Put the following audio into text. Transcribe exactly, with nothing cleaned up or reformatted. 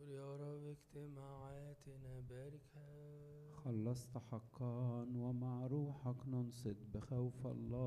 يا رب اجتماعاتنا باركها. خلصت حقا ومع روحك ننصت بخوف الله.